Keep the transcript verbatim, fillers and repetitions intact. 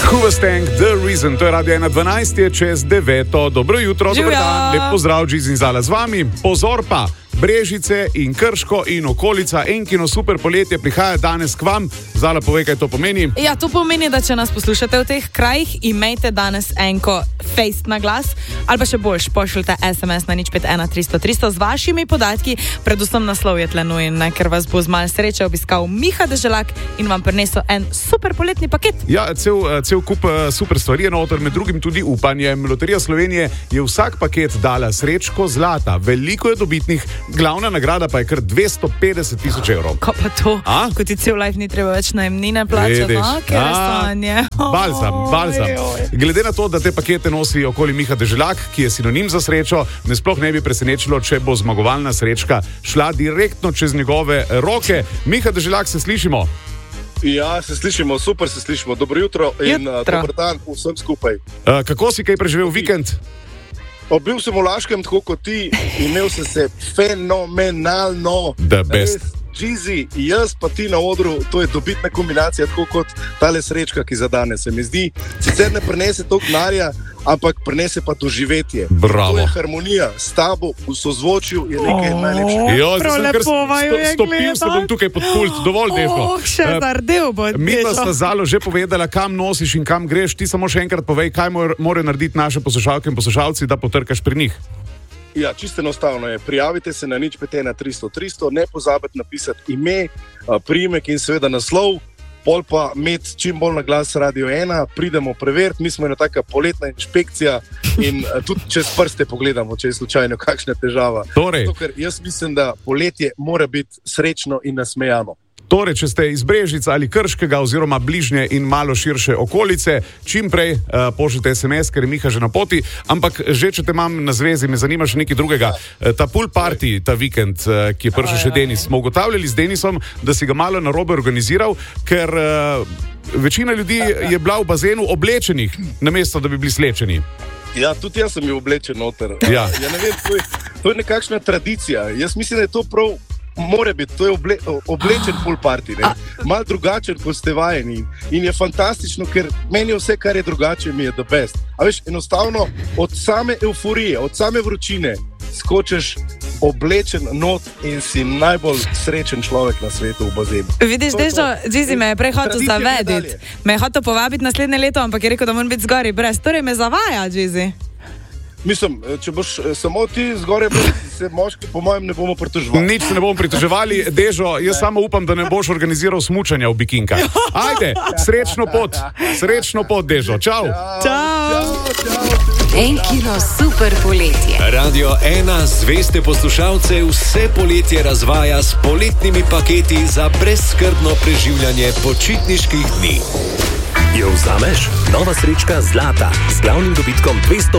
Hooverstank, The Reason, to je Radio ena dvanajst, je čez deveto. Dobro jutro, dober dan, lep pozdrav, Džiz in Zala z vami. Pozor pa, Brežice in Krško in okolica, Enkino super poletje prihaja danes k vam. Zala, povej, kaj to pomeni. Ja, to pomeni, da če nas poslušate v teh krajih, imejte danes enko face na glas, ali pa še boljš, pošljite es em es na nič pet ena tristo tristo z vašimi podatki, predvsem naslov je tle nujen, ker vas bo z malo sreče obiskal Miha Deželak in vam prinesel en super poletni paket. Ja, cel, cel kup super stvari je noter, med drugim tudi upanje. Loterija Slovenije je vsak paket dala srečko zlata, veliko je dobitnih, glavna nagrada pa je kar dvesto petdeset tisoč evrov. Ko pa to, A? ko ti cel life ni treba več najemnine plačati, ker je stanje. Balzam, balzam. Glede na to, da te pakete nosi okoli Miha Deželak, ki je sinonim za srečo, me sploh ne bi presenečilo, če bo zmagovalna srečka šla direktno čez njegove roke. Miha Deželak, se slišimo? Ja, se slišimo, super se slišimo. Dobro jutro in jutro. Dober dan vsem skupaj. Uh, kako si kaj preživel vikend? O, bil sem v Laškem, tako kot ti, imel sem se fenomenalno. The best. Džizi, jaz pa ti na odru, to je dobitna kombinacija, tako kot tale srečka, ki za danes se mi zdi. Sicer ne prinese toliko denarja, ampak prinese pa doživetje. Bravo. To je harmonija, s tabo v sozvočju je nekaj oh, najlepšega. Jo, zdaj sem kar sto, stopil se bom tukaj pod pult, dovolj dešlo. Oh, še zardel bo. Mi pa sta Zalo že povedala, kam nosiš in kam greš, ti samo še enkrat povej, kaj morajo narediti naše poslušalke in poslušalci, da potrkaš pri njih. Ja, čisto enostavno je. Prijavite se na nič pet ena tristo tristo, ne pozabite napisati ime, priimek in seveda naslov, pol pa imeti čim bolj na glas Radio ena, pridemo preveriti, mi smo ena taka poletna inšpekcija in tudi čez prste pogledamo, če je slučajno kakšna težava. Torej. Zato, ker jaz mislim, da poletje mora biti srečno in nasmejano. Torej, če ste iz Brežic ali Krškega oziroma bližnje in malo širše okolice, čim prej uh, pošljite es em es, ker je Miha že na poti, ampak že če te imam na zvezi, me zanima še nekaj drugega. Uh, ta pool party, ta vikend, uh, ki je prišel še Denis, smo ugotavljali z Denisom, da si ga malo narobe organiziral, ker uh, večina ljudi je bila v bazenu oblečenih, namesto da bi bili slečeni. Ja, tudi jaz sem bil oblečen noter. Ja. Ja, ne vem, to je, to je nekakšna tradicija. Jaz mislim, da je to prav more biti, to je oble, oblečen pool party, ne? Mal drugačen, kot ste vajeni. In je fantastično, ker meni vse, kar je drugače, mi je the best. A veš, enostavno, od same euforije, od same vročine, skočeš oblečen not in si najbolj srečen človek na svetu v bazenu. Vidiš, Dežo, Džizi me je prej hotel zavediti. Me je hotel povabiti naslednje leto, ampak je rekel, da moram biti zgori brez. Torej me zavaja, Džizi. Mislim, če boš samo ti zgoraj, se moški, po mojem, ne bomo pritoževali. Nič se ne bomo pritoževali. Dežo, jaz samo upam, da ne boš organiziral smučanja v bikinkah. Ajde, srečno pot. Srečno pot, Dežo. Čau. Čau. Enkino super poletje. Radio ena zveste poslušalce vse poletje razvaja s poletnimi paketi za brezskrbno preživljanje počitniških dni. Jo vzameš? Nova srečka zlata z glavnim dobitkom dvesto